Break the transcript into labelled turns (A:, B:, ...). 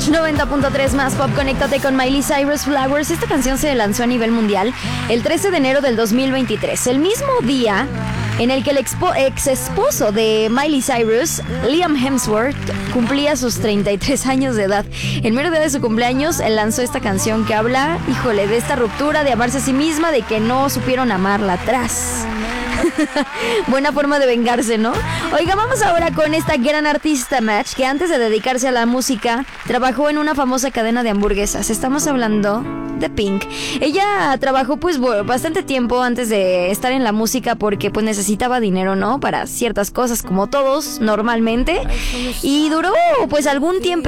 A: Rush 90.3 más pop. Conéctate con Miley Cyrus, Flowers. Esta canción se lanzó a nivel mundial el 13 de enero del 2023, el mismo día en el que el ex esposo de Miley Cyrus, Liam Hemsworth, cumplía sus 33 años de edad. En mero día de su cumpleaños, él lanzó esta canción que habla, híjole, de esta ruptura, de amarse a sí misma, de que no supieron amarla atrás. Buena forma de vengarse, ¿no? Oiga, vamos ahora con esta gran artista Match, que antes de dedicarse a la música trabajó en una famosa cadena de hamburguesas. Estamos hablando de Pink. Ella trabajó pues bastante tiempo antes de estar en la música porque pues necesitaba dinero, ¿no? Para ciertas cosas, como todos normalmente. Y duró pues algún tiempo